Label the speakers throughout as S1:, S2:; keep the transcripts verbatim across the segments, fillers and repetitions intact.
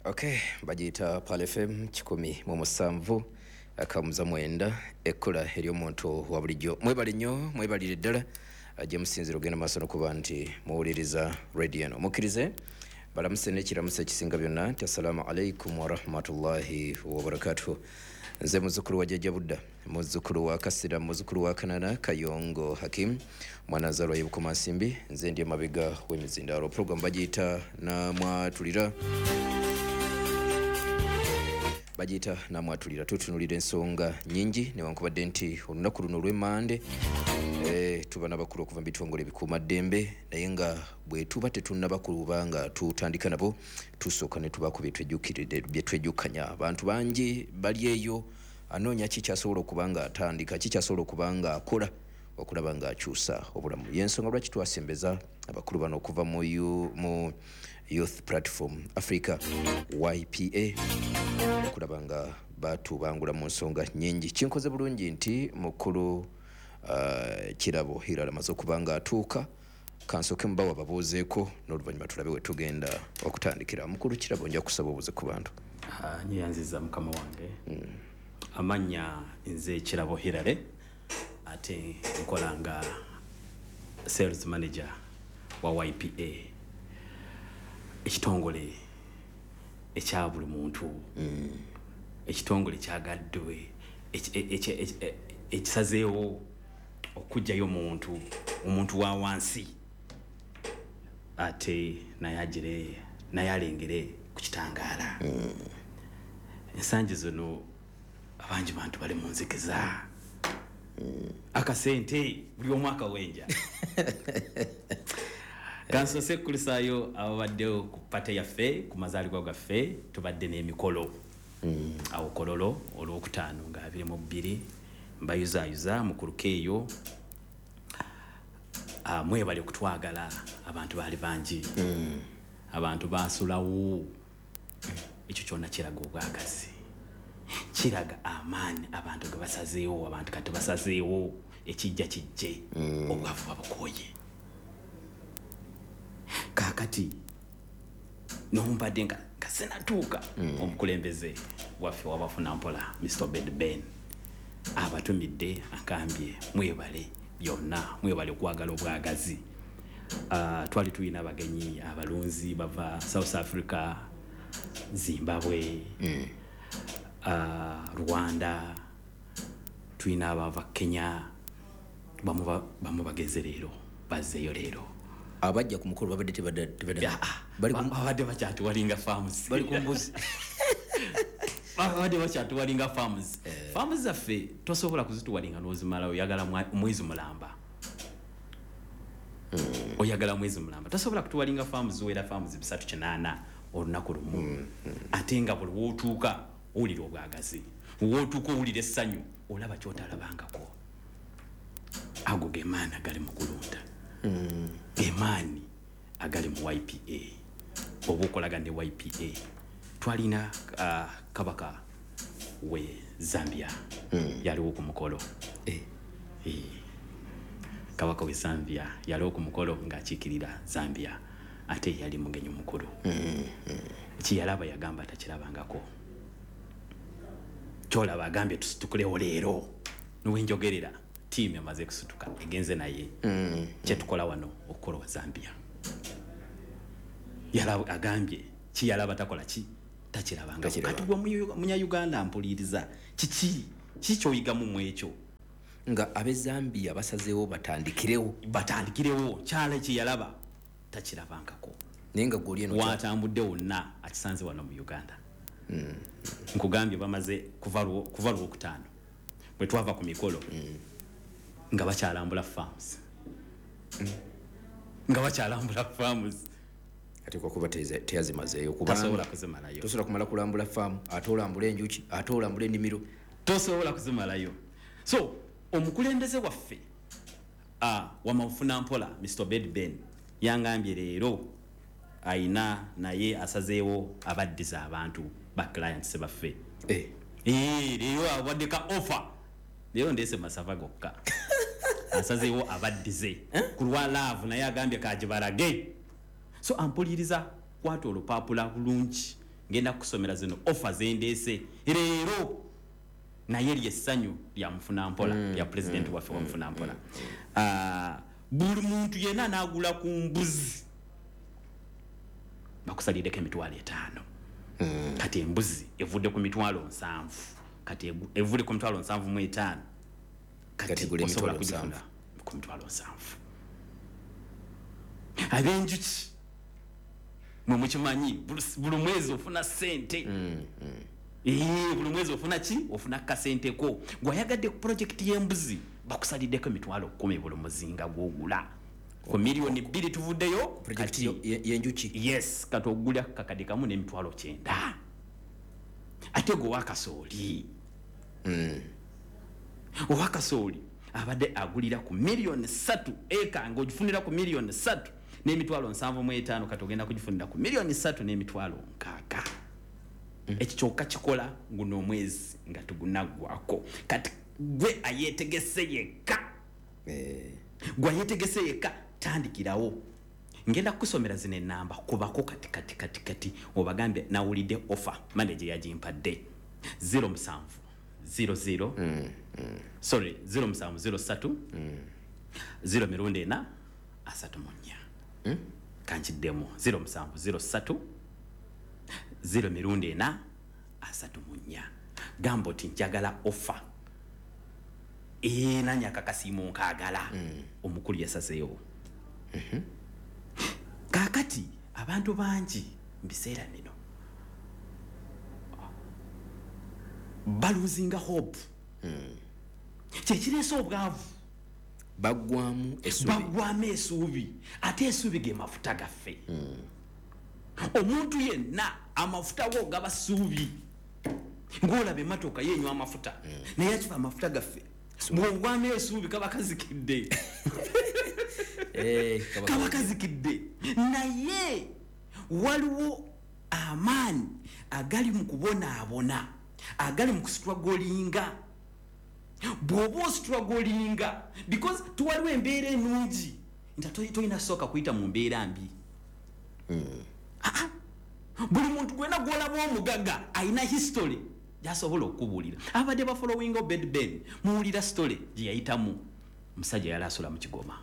S1: Okay, bagita Pal F M kikumi mu musanvu akamuza mwenda ekkola eri omuntu wa bulijjo. Mwebale nnyo, mwebalire ddala ajje musinziro genda maaso n'okuba nti muwuliriza radio eno. Mukkirize balamuse n'ekiramusa ekisinga byonna nti assalamu alaikum wa rahmatullahi wa barakatuh. Nze muzukulu wa Jjajja Budda, muzukulu wa Kasira, muzukulu wa Kanana Kayongo Hakim, mwana azalwa y'Ebukoma Nsimbi, nze ndi emabega w'emizindalo. Program bagiyita Namwatulira. Bagiyita Namwatulira, tutunulira ensonga nnyingi newankubadde nti olunaku luno olw'emmande eh, tuba n'abakulu okuva mu bitongole ebikuumaddembe naye nga bwe tuba tetunnabakulu nga tutandika nabo tusooka ne tubaako byetwejjukiride byetwejjukanya. Abantu bangi bali eyo anoonya kikyasobola okuba nga atandika, kikyasobola okuba nga akola okulaba nga akyusa obulamu. Y'ensonga lwaki twasembeza abakulu bano okuva mu, mu Youth Platform Africa Y P A okulaba nga batubangula mu nsonga nnyingi. Kinkoze bulungi nti mukulu uh, Kirabo Hilal amaze okuba nga atuuka, kansooke mubawa babuuzeeko n'oluvannyuma tulabe we tugenda okutandikira. Mukulu Kirabo nja kusaba obuuze ku bantu.
S2: Uh, nyeyanziza mukama wange. Mm. Amanya nze Kirabo Hilal ate nkolanga sales manager wa Y P A, ekitongole ekya buli muntu, mm. ekitongole kyagaddwe ekisazeewo okujjayo omuntu omuntu wa wansi ate naye agire naye alengere ku kitangaala. Mm. Ensangi zino abangi bantu bali mu nzikiza. Mm. Akasente buli omwaka wenja. Kansose kulisaayo ababaddewo ku pate yaffe ku mazaalibwa gaffe tubadde n'emikolo. Mm. Awo kololo olwokutaano nga abiri mu bbiri mbayuzaayuza mu kulukeeyo. Uh, mwebale kutwagala abantu baali bangi. Mm. Abantu basulawo. Ekyo kyonna kiraga obwagazi, kiraga amaani abantu ge basazeewo, abantu kati basazeewo ekijja kijje. Mm. Obwavu babukooye. Kakati nompadde nga kasenatuuka. Mm. Omukulembeze waffe wabafuna mpola Mister Bed Ben abatumidde akambye mwebale byonna, mwebale okwagala obwagazi. Uh, twali tuyina abagenyi abalunzi bava South Africa, Zimbabwe, mm. uh, Rwanda, tuyina abava Kenya, bamu bageze leero bazzeeyo leero.
S1: Abajja ku mukolo babadde tebadde
S2: bali babadde bakyatu walinga farms
S1: bali ku mbuzi
S2: babadde bakyatu walinga farms. Eh. Farms zaffe tosobola kuzituwalinga n'ozimalawo, oyagala mwezi mulamba. Mm. Oyagala mwezi mulamba tosobola kutuwalinga farms wera farms bisatu kinaana olunaku lumu. Mm. Mm. Ate nga buli wootuuka owulira obwagazi, wootuuka owulira essanyu, olaba kyotalabangako. Ago ge maani agali mu kulunda. Mm. Emaani agali mu Y P A obukolaga ne Y P A. Twalina uh, kabaka we Zambia. Mm. Yaliwo ku mukolo. Eh. Eh. Kabaka we Zambia yaliwo ku mukolo ng'akiikirira Zambia ate yali mugenyi mukulu. Mm. Mm. Kiyalaba yagamba takirabangako. Kyolaba agambye tusitukulewo leero n'wenjogerera team yamaze kusutuka egenze naye. Mm. Kyetukola wano okukola wa Zambia. Yala agambye kiyalaba takola ki takirabanga. Kati gwa munya Uganda mpuliriza kiki kikyoyigamu mu ekyo
S1: nga abe Zambia basazeewo batandikirewo
S2: batandikirewo kyala kiyalaba takirabangako
S1: nenga goli eno
S2: watambudde wonna akisanze wano mu Uganda. Mm. Nkugambye bamaze kuvalwo kuvalwo okutaano bwe twava ku mikolo. Mm. Nga bakyalambula farms. Mm. Nga bakyalambula farms
S1: ate kwa kuba teyazimazeeyo
S2: tasobola kuzimalayo.
S1: Tosobola kumala kulambula farm ate olambula enjuki ate olambula ennimiro
S2: tosobola kuzimalayo. So omukulembeze waffe ah, wamafuna mpola Mister Bed Ben yangambye leero ayina naye asazeewo abaddiza abantu ba clients baffe. Eh. Eh, leero awadde ka offer. Leero ndese masava gokka. Asazeewo abaddize. Eh? Kulwa love naye agambye kajibarage. So ampuliriza kwata olupapula bulungi ngenda kusomera zino offer zendese leero naye lyessanyu lya mufuna mpola mm, lya president mm, waffe wa mufuna mpola mm, uh, buli muntu yena anagula ku mbuzi bakusalireko emitwalo etaano mm. kati embuzi evudde ku mitwalo nsanvu kati evudde ku mitwalo nsanvu mu etaano kati osobola kugifuna ku mitwalo nsanvu abenjuki mwe mukimanyi buli mwezi ofuna sente mm, mm. Ee buli mwezi ofuna ki ofuna kasente ko gwayagadde ku project y'embuzi bakusaliddeko emitwalo kumi buli muzinga gwogula ku milioni bbiri tuvuddeyo
S1: project y'enjuki
S2: yes kati ogula kakade kamu n'emitwalo kyenda ate gwe wakasooli mm. owakasooli abadde agulira ku milioni ssatu eka ng'ogifunira ku milioni ssatu n'emitwalo nsanvu mu etaano kati ogenda kugifunira ku milioni ssatu n'emitwalo nkaaga mm. ekikyokka kikola guno omwezi nga tugunaggwako kati gwe ayeetegese yekka eh. gwe ayeetegese yekka tandikirawo ngenda kusomera zino enamba kubako kati kati kati kati obagambe nawulidde offer manager yagimpadde zero musanvu zero zero mm, mm. sorry zero musanvu zero satu mm. zero mirundi ena asatu mu nnya mm? kankiddemu zero musanvu zero satu zero mirundi ena asatu mu nnya gambo ti njagala offer ena nyakakasimu nkaagala mm. omukulu yasazeewo mm-hmm. kakati abantu bangi mbiseera bino baluzinga hope mm. kyekireese obwavu
S1: bagwamu esuubi
S2: bagwamu esuubi ate esuubi ge mafuta gaffe mm. omuntu yenna amafuta go gaba suubi ng'olaba emmotoka yenywa amafuta mm. naye akifa amafuta gaffe bw'ogwamu esuubi kaba kazikidde
S1: Eh,
S2: kaba kazikidde naye waliwo amaani agali mu kubonaabona agali mu kustruggolinga bw'oba ostruggolinga because tuwaliwo embeera ennungi nti tolina sooka kuyita mu mbeera mbi mm. ah, buli muntu gwena gwolaba omugaga alina history gyasobola okubuulira abadde bafollowinga obed ben muwulira story gye yayitamu musajja yali asula mu kigoma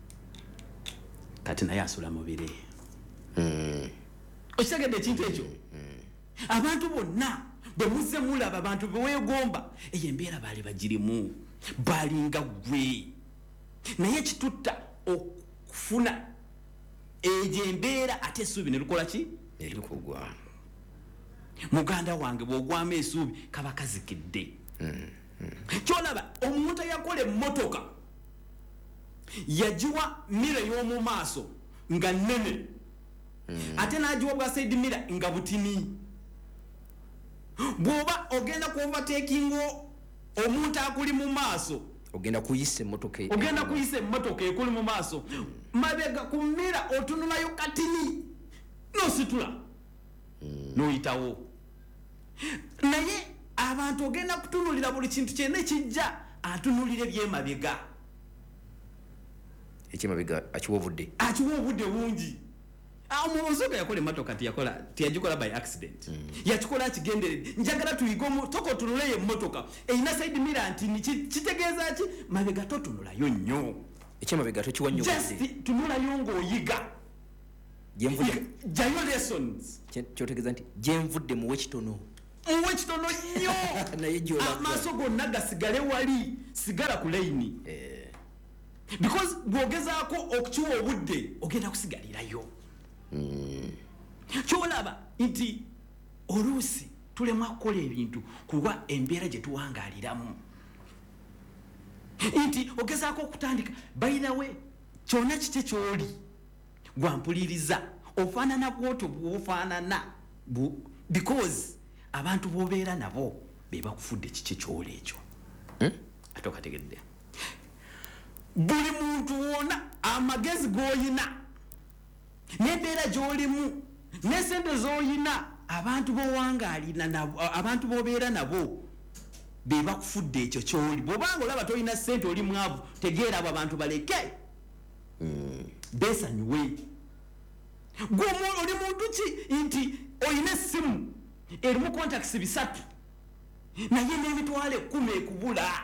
S2: kati naye asula mubire mm. okitegedde ekintu ekyo mm. abantu bonna bwe muzze mulaba abantu beweegomba eyo embeera baali bagirimu balinga gwe naye kitutta okufuna egyo embeera ate essuubi ne lukola ki
S1: erikugwa
S2: muganda wange bw'ogwamu essuubi kaba kazikidde mm. mm. kyolaba omuntu yakola emmotoka yajiwa mira y'omu maaso nga nnene mm. ate n'agiwa bwa side mira nga butini bw'oba ogenda ku overtaking omuntu akuli mu maaso
S1: ogenda kuyisa emmotoka
S2: ogenda kuyisa emmotoka ekuli mu maaso mabega ku mira otunulayo katini n'ositula mm. n'oyitawo naye abantu ogenda kutunulira buli kintu kyonna kijja atunulira ebyemabega
S1: ekimabega akiwa obudde
S2: akiwa obudde bungi omusoga yakola emmotoka tiyakola tiyagikola by accident mm. yakikola akigenderedde njagala tuyigomu toko tunulayo emmotoka eyina side mirror nti kitegeeza ki mabega totunulayo nnyo
S1: ekimabega tokiwa nnyo
S2: just tunulayo ng'oyiga
S1: gyenvudde
S2: jayo lessons
S1: kyotegeeza nti gyenvudde muwe kitono
S2: muwe kitono nnyo
S1: naye gyolaba
S2: amaaso gonna gasigale wali sigala ku layini eh. because bwogezaako okukiwa obudde ogenda kusigalirayo mm. kyolaba nti oluusi tulema kukola ebintu kuba embeera gye tuwangaaliramu nti ogezaako okutandika by the way kyonna kiki kyoli gwampuliriza ofaanana bwoto bwofaanana because abantu bobeera nabo be bakufudde kiki kyoli ekyo hmm? ate okategedde buli muntu wona amagezi goyina n'embeera gy'olimu n'esente z'oyina abantu b'owangaalina nabo abantu b'obeera nabo be bakufudde ekyo ky'oli bw'obanga olaba tolina ssente oli mwavu tegeera abo abantu baleke mm. beesanyuwe gwe oli muntu ki nti olina essimu erimu contacts bisatu naye n'emitwalo ekkumi ekubula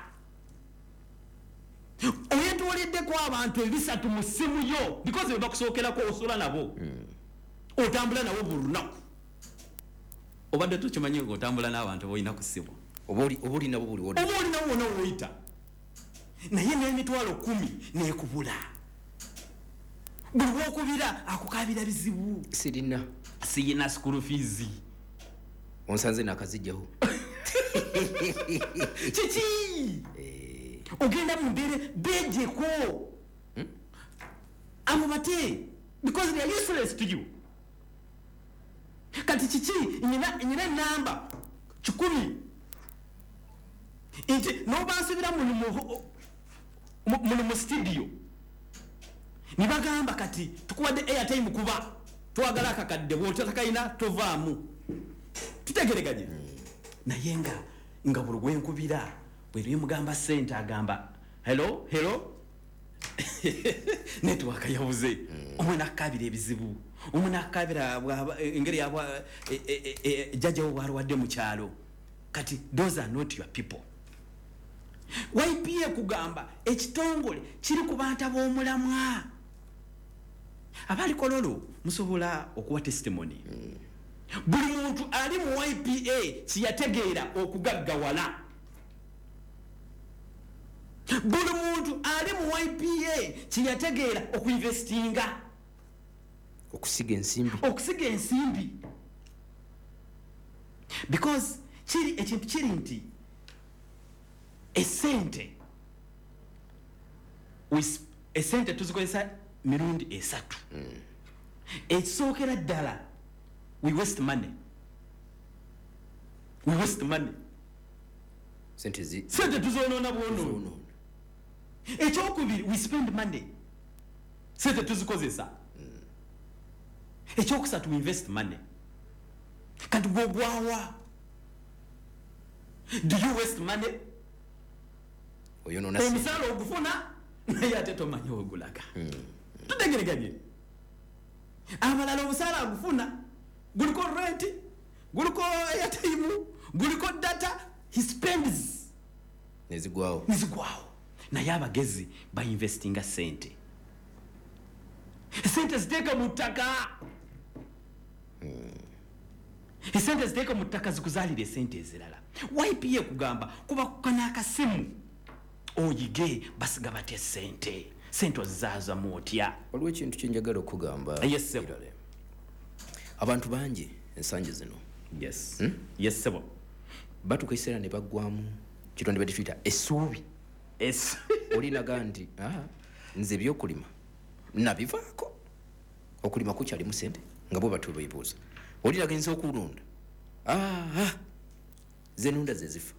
S2: oyetwoleddeko abantu ebisatu mu ssimu yo because bwe bakusookerako osula nabo otambula nabo buli lunaku obadde tukimanyi ng'otambula n'abantu boolina ku ssimu
S1: oba oli nabo buli
S2: oba olinawo wona woyita naye n'emitwalo kumi n'ekubula buli wokubira akukabira bizibu
S1: sirina
S2: siyina school fees
S1: onsanze nakazijjawo
S2: kiki ogenda mu mbeere bejeko abo bate because they are useless to you kati kiki nyina nyina enamba kikumi nti nobansibira muno mu studio nibagamba kati tukuwadde airtime kuba twagala akakadde bwotatakayina tovaamu tutegereganye naye nga nga buli gwenkubira bwe mugamba sente agamba hello hello network yabuze omwe nakabira ebizibu omwe nakabira engeri yabwa jjajjawo bwalwadde mu kyalo kati those are not your people Y P A kugamba ekitongole kiri ku bantu ab'omulamwa abali kololo musobola okuwa testimony buli muntu ali mu Y P A kiyategeera okugaggawala buli muntu ali mu Y P A kiyategeera okuinvestinga
S1: okusiga ensimbi
S2: okusiga ensimbi because kiri ekintu kiri nti esente esente tuzikozesa mirundi esatu ekisookera ddala we waste money we waste money
S1: sente zi
S2: sente tuzonoona bwonoona ekyokubiri we spend money sente tuzikozesa ekyokusatu we invest money kati gwogwawa do you waste money
S1: oyonoona
S2: omusaala ogufuna naye ate tomanyi ogulaga tutegereganye abalala omusaala agufuna guliko rent guliko airtime guliko data he spends
S1: nezigwawo
S2: nezigwawo naye abagezi bainvestinga sente sente ziteeka mu ttaka esente ziteeka mu ttaka zikuzaalira esente ezirala Y P A kugamba kuba kukana akasimu oyige basiga batya sente sente ozizaazamu otya
S1: waliwo ekintu kyenjagala okugamba
S2: Yes, sir.
S1: abantu bangi ensangi zino
S2: yes yes sebo
S1: batuuka ekiseera ne baggwamu kitonde bwe tuyita essuubi
S2: es
S1: olinaga nti ah, nze ebyokulima nabivaako okulima kukyalimu sente nga bo batu beebuuza olinaga nze okulunda ah, zenunda zezifa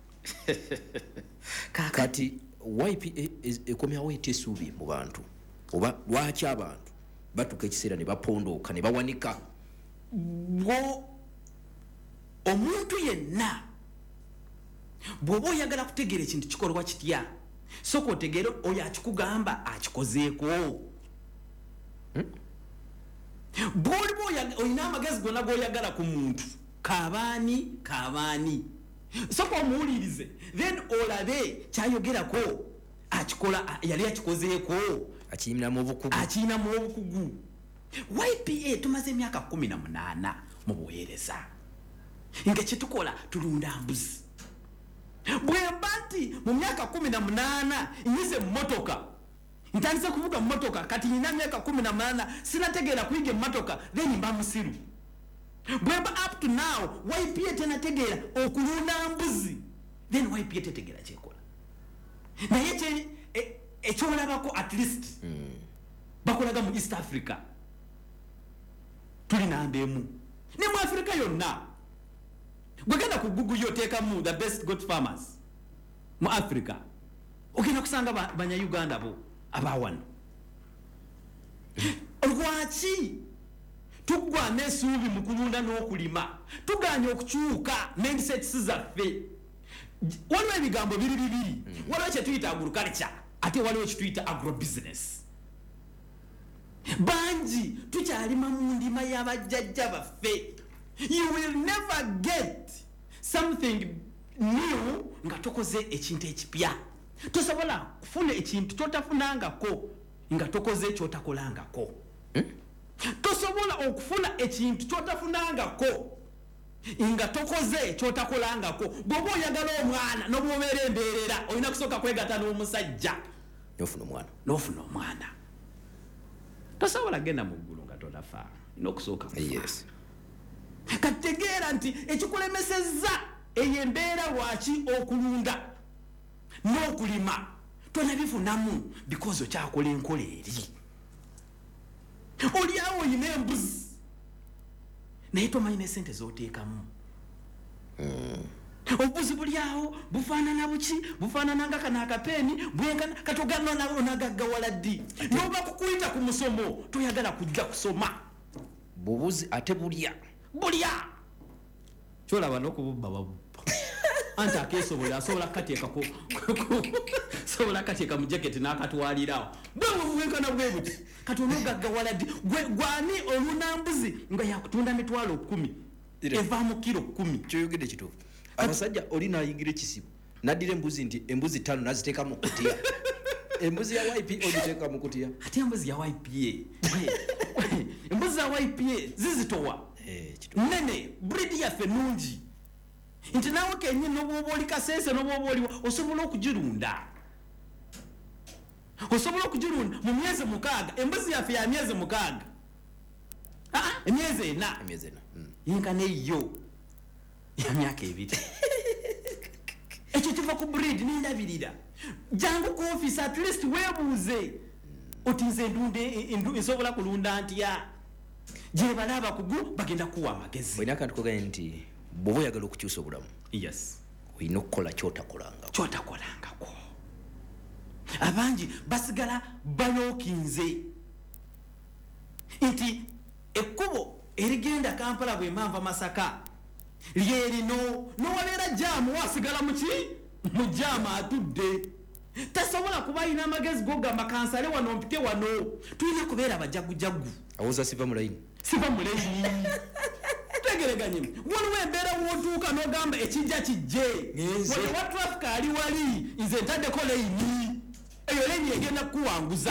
S1: kati Y P A ekomyawo etya essuubi mu bantu oba lwaki abantu batuuka ekiseera ne bapondooka ne bawanika
S2: bwo omuntu yenna bw'oba oyagala kutegeera ekintu kikolwa kitya soka otegeere oyo akikugamba akikozeeko bw'oliba olina amagezi gonna g'oyagala ku muntu kaabaani kaabaani soka omuwulirize then olabe kyayogerako akikola yali akikozeeko
S1: akiyinamu obukugu
S2: akiyinamu obukugu Y P A tumaze emyaka kumi na munaana mu buweereza nga kyetukola tulunda mbuzi bwemba nti mu myaka kumi na munaana nyize mmotoka ntandise kuvuga mmotoka kati nyina myaka kumi na munaana sinategeera kuyiga emmotoka then mba musiru bwemba up to now Y P A tenategeera okulunda mbuzi then Y P A tetegeera kyekola naye ekyolabako at least bakolaga mu East Africa tuli namba emu ne mu Africa yonna gwegenda ku Google yoteekamu the best goat farmers mu Africa ogenda kusanga banya-Uganda bo abawano lwaki tugwana essuubi mu kulunda n'okulima tuganya okukyuka n'endisets zaffe waliwo ebigambo biri bibiri waliwo kyetuyita agriculture ate waliwo ekituyita agrobusiness bangi tukyalima mu ndima y'abajjajja baffe you will never get something new nga tokoze ekintu ekipya tosobola kufuna ekintu kyotafunangako nga tokoze ekyotakolangako hmm? tosobola okufuna ekintu kyotafunangako nga tokoze ekyotakolangako bw'oba oyagala omwana n'obwobeera embeerera olina kusooka kwegatta n'omusajja
S1: n'ofuna omwana
S2: n'ofuna omwana tosobola genda mu ggulu nga totafa n'okusooka
S1: yes
S2: kategeera nti ekikulemesezza eyo embeera lwaki okulunda n'okulima tonabifunamu because okyakola enkola eri oli awo oyina embuzi naye tomanyina esente z'oteekamu obuzi buli awo bufaanana buki bufaanana nga kana akapeeni bwenkana katogana onagaggawala ddi noba kukuyita ku musomo toyagala kujja kusoma
S1: bubuzi ate bulya
S2: bulya kyolaba n'okububba babubba anti akeesobola asobola kateekako sobola kateeka mu jaketi n'akatwalirawo bwe bwenkana bwe buti kati onogaggawala ddi gwani olunambuzi nga yakutunda mitwalo kumi eva mu kiro kumi
S1: kyoyogedde kituufu abasajja oli naayingira ekisibo naddira embuzi nti embuzi ttaano naziteeka mu kutiya embuzi ya Y P A ogiteeka mu kutiya
S2: ate embuzi ya Y P A embuzi za Y P A zizitowa nene bridi yaffe nungi nti naawe kenyini n'obwoba oli kasense n'obwoba oli osobola okugirunda osobola okugirunda mu myezi mukaaga embuzi yaffe ya myezi mukaaga emyezi ena yinkana eyo ya myaka ebiri ekyo kiva ku breed nindabirira jangu ku office at least weebuuze oti nze ndunde nsobola kulunda ntya gye balaba kugu bagenda kuwa amagezi
S1: olina akantu koganye nti bw'oba oyagala okukyusa obulamu
S2: yes
S1: olina okukola kyotakolangako
S2: kyotakolangako abangi basigala balookinze nti ekkubo erigenda Kampala bw'emmanva Masaka lyerino n'owabeera jaamu wasigala muki mu jaamu atudde tasobola kuba alina amagezi gogamba kansale wano mpite wano tulina kubeera abajagujagu
S1: awoza siva mu layini
S2: siva mu layini tegereganye waliwo embeera wootuuka n'ogamba ekijja kijje wali wa trafika ali wali nze ntaddeko layini eyo layini egenda kukuwanguza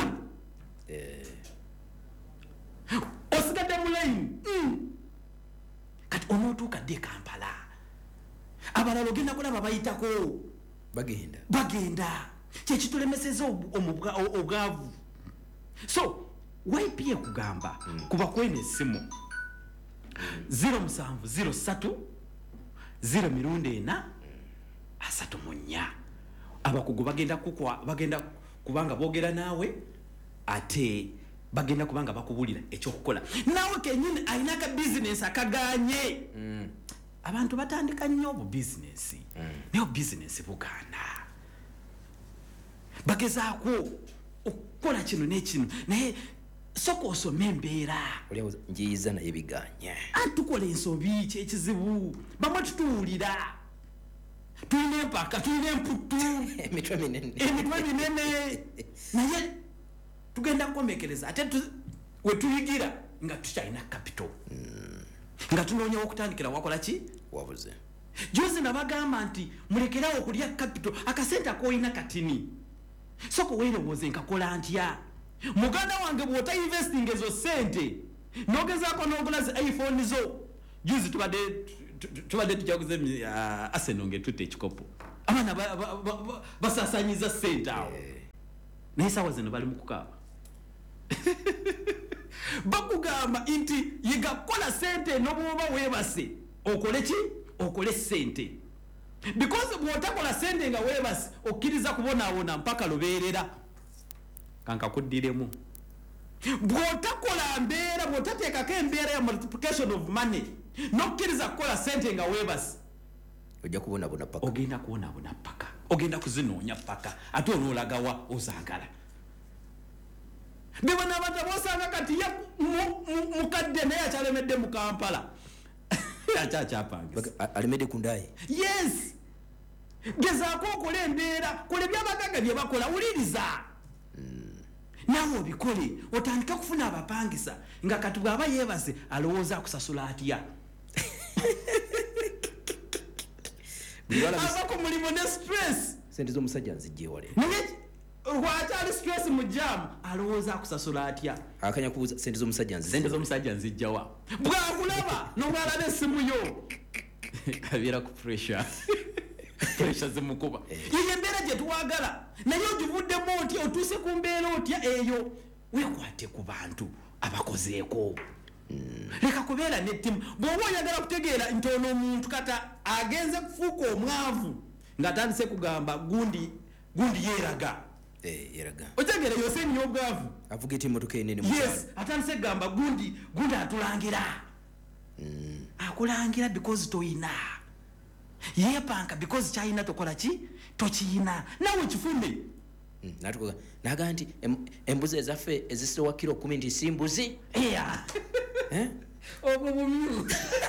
S2: osigadde mu layini kati onootuuka dde Kampala abalala ogenda kulaba bayitako
S1: bagenda
S2: bagenda kyekitulemeseza obwavu so Y P A kugamba kuba kwena essimu zero musanvu zero ssatu zero mirundi ena asatu mu nnya abakugu bagenda kukwa bagenda kubanga boogera naawe ate bagenda kubanga bakubulira ekyokukola naawe kenyini alina aka bizinesi akaganye mm. abantu batandika nnyo obu bizinesi mm. naye obubizinesi bugaana bagezaako okukola kino n'ekino naye soko osome embeera
S1: njiyiza naye biganye
S2: atukola ensobi kyekizibu bamwe tutuwulira tulina empaka tulina emputtu
S1: emitwe minene
S2: emitwe minene naye tugenda kukomekereza ate wetuyigira nga tukyalina capital mm. nga tunoonyawo okutandikira wakola ki
S1: wabuze
S2: jozi nabagamba nti mulekerawo okulya capital akasente akoolina katini soko weerowooze nkakola ntya muganda wange bw'ota investing ezo sente n'ogezaako n'ogula zi iphone zo juzi tubadde tubadde tujaguze Arsenal ng'etutte ekikopo abaana basaasaanyiza sente awo naye saawa zino bali mu kukaaba bakugamba nti yiga kukola sente n'obwoba weebase okole ki okole sente because bw'otakola sente nga weebase okkiriza kubonaabona mpaka lubeerera kankakuddiremu bw'otakola mbeera bw'otateekako embeera ya multiplication of money n'okkiriza kukola sente nga weebase
S1: ojja kubonabona paka
S2: ogenda kubonabona paka ogenda kuzinoonya paka ate onoolagawa ozaagala bebona abantu abosanga kati mukadde naye akyalemedde mu Kampala akyakyapangisa
S1: alemedde ku ndaaye
S2: yes gezaako okola embeera kola ebyabagaga bye bakola wuliriza naawe obikole otandike kufuna abapangisa nga kati bw'aba yeebase alowooza akusasula atya abako mulimu ne stress
S1: sente z'omusajja nzijje wale
S2: naye wakyali stress mu jam alowooza akusasula atya
S1: akanya kubuuza sente z'omusajja nzijje
S2: sente z'omusajja nzijjawa bwakulaba n'obwalaba essimu yo abeera ku pressure pressure zimukuba yeyo embeera gye tuwagala naye ogivuddemu otya otuuse ku mbeera otya eyo weekwate ku bantu abakozeeko leka kubeera nettimu bw'oba oyagala kutegeera nti ono omuntu kata agenze kufuuka omwavu ng'atandise kugamba gundi gundi yeeraga
S1: yeraga
S2: otegeera yose niyo obwavu
S1: avuga eti emmotoka enene
S2: yes atandise kugamba gundi gundi atulangira akulangira because toyina yeepanka because kyayina tokola ki tokiyina nawe kifunde
S1: natukoga naga nti embuzi ezaffe ezisirowa kiro kumi nti si mbuzi
S2: eya obwo bumyu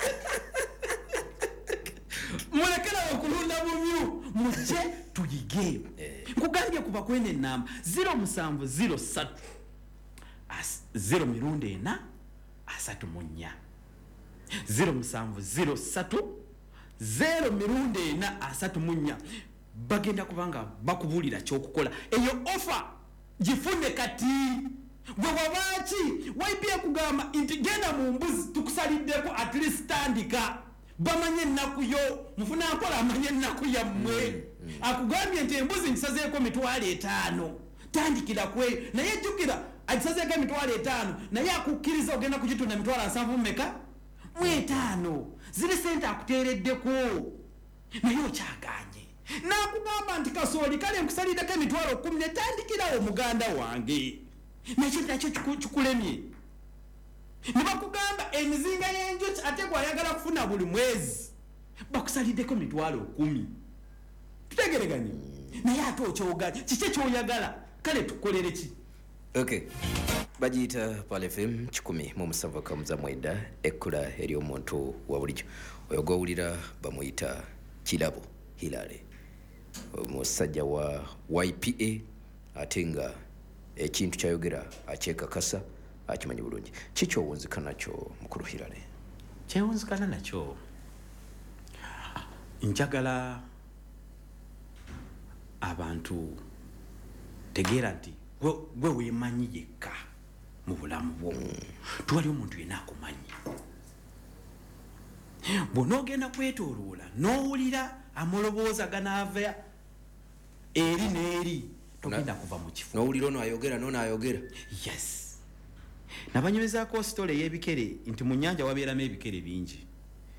S2: mulekera okulunda bumyu mujje tuyige nkugambye kuba kwene enamba zero musanvu zero satu zero mirundi ena asatu mu nnya zero musanvu zero satu zero mirundi ena asatu mu nnya bagenda kubanga bakubulira kyokukola eyo offer gifune kati gwe wabaki waipia kugamba nti genda mu mbuzi tukusaliddeko at least tandika bamanye ennaku yo mufuna akola amanye ennaku yammwe akugambye nti embuzi nkisazeeko mitwalo etaano tandikira kweyo naye jjukira akisazeeko emitwalo etaano naye akukkiriza ogenda kugitunda mitwalo asanvu meka mu etaano ziri sente akuteereddeko naye okyaganye nakugamba nti kasooli kale nkusaliddeko emitwalo kumi netandikirawo muganda wange nakyo nakyo kikulemye ne bakugamba emizinga y'enjuki ate gwayagala kufuna buli mwezi bakusaliddeko mitwalo kumi tutegereganye naye ate okyoganye kiki kyoyagala kale tukolere ki
S1: okay bagiyita Pale F M kikumi mu musanvu kamuza mwenda ekkula ery'omuntu wa bulijjo oyo gwawulira bamuyita Kirabo Hilary omusajja wa Y P A ate nga ekintu kyayogera akyekakasa akimanyi bulungi kikyowunzika nakyo mukulu Hilary
S2: kyewunzikana nakyo njagala abantu tegeera nti gwe weemanyi yekka mu bulamu bwo tuwali omuntu yenna akumanyi bw'onoogenda kwetooloola n'owulira amulobooza ganaava eri n'eri togenda kuva mu kifo
S1: n'owulira ono ayogera n'ono ayogera
S2: yes nabanyumizaako sitole ey'ebikere nti mu nnyanja wabeeramu ebikere bingi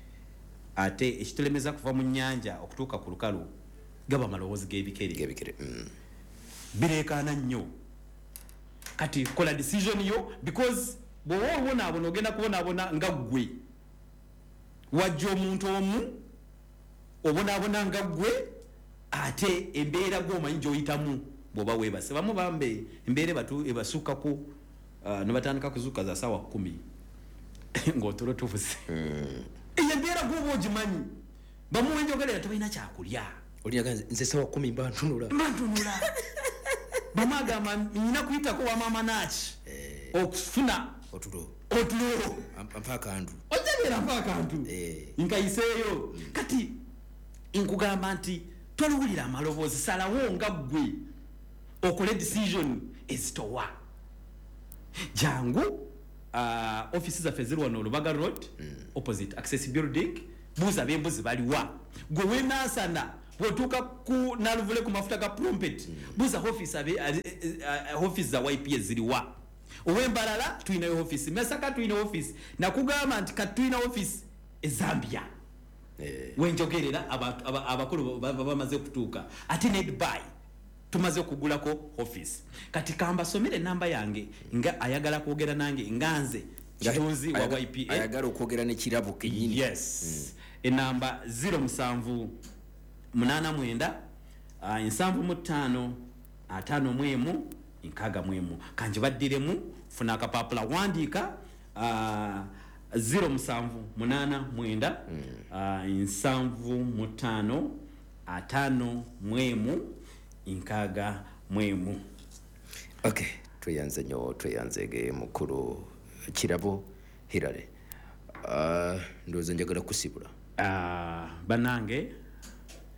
S2: ate ekitulemeza kuva mu nnyanja okutuuka ku lukalu gaba amaloboozi g'ebikere
S1: g'ebikere
S2: bireekaana nnyo kati kola decision yo because bw'oba obonaabona ogenda kubonaabona nga ggwe wajja omuntu omu obonaabona nga ggwe ate embeera gw'omanyi gy'oyitamu bw'oba weebase bamu bambe embeera ebatu ebasuukako uh, ne batandika kuzuuka za ssaawa kkumi ng'otulo tubuse eyo embeera gw'oba ogimanyi bamu wenjogerera tebalina kyakulya
S1: olinyaga nze ssaawa kkumi mba ntunula
S2: mba ntunula bamu agamba nina kuyitako wa maama naaki okufuna
S1: otulo
S2: otulo
S1: mpa akantu
S2: ojabeera mpa akantu nkayiseeyo kati nkugamba nti tolowulira amaloboozi salawo nga ggwe okole decision ezitowa jangu uh, ofisi zaffe ziri wano Olubaga Road opposite Access Building buuza b'embuzi baliwa gwe wenaasana bw'otuuka ku naluvule ku mafuta ga Plumpet buuza office abe uh, office za Y P A ziriwa ow'Embalala tuyinayo office Masaka tuyina office nakugamba nti kati tuyina office e Zambia eh. wenjogerera abakulu bamaze okutuuka ate Nedbuy tumaze okugulako office kati kamba somere namba yange nga ayagala kwogera nange nganze kitunzi wa Y P A
S1: ayagala okwogera ne Kirabo kenyini
S2: yes mm. enamba zero musanvu munana mwenda uh, ensanvu mu ttaano ataano mwemu nkaga mwemu kanje baddiremu funa akapapula wandiika uh, zero musanvu munana mwenda mm. uh, ensanvu mu ttaano ataano mwemu nkaga mwemu
S1: okay tweyanze nnyo tweyanzege mukulu Kirabo Hilary uh, ndowooza njagala kusibula
S2: uh, banange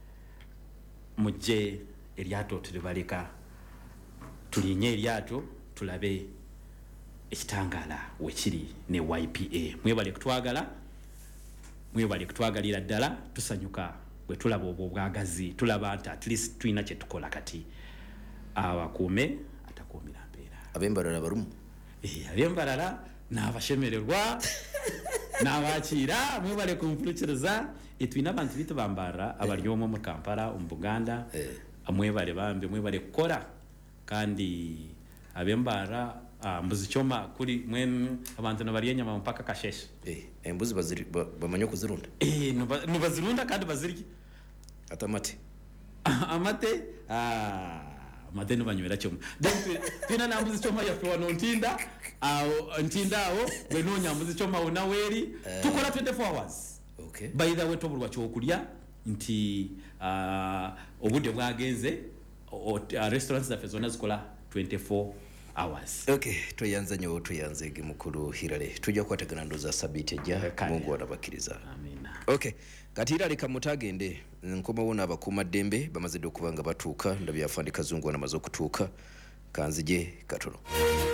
S2: mujje eryato tulibaleka tulinye eryato tulabe ekitangala wekiri ne Y P A mwebale kutwagala mwebale kutwagalira ddala tusanyuka bwe tulaba obwo bwagazi tulaba nti at least tuina kye tukola kati abakuume atakuumira mbeera
S1: abembalala barumu
S2: eh abembalala n'abashemererwa n'abakiira mwebale kumpulukiriza etwina abantu bitu bambara abali omwo mu Kampala mu Buganda mwebale bambe mwebale kukola kandi abembara mbuzi choma kuri mwen abantu nabarienya mpaka kasheshe
S1: eh embuzi baziri bamanyo kuzirunda
S2: eh no bazirunda kandi baziriki
S1: atamate
S2: amate ah amate no banywera choma then twina nambuzi choma ya kwa ntinda au ntindao we no nyambuzi choma unaweri tukola twenty-four hours
S1: okay
S2: by the way tobulwa chokulya nti ah obude bwagenze restaurants za fezona zikola twenty-four hours.
S1: Okay, tuyanze nyo tuyanze mukuru Hirale. Tujja kwategana ndoza sabite ja Mungu anabakiriza.
S2: Amina.
S1: Okay. Kati Hirale kamutagende nkoma wona abakuma dembe bamaze dokubanga batuka ndabya afandi kazungu na mazo kutuka kanzije katono.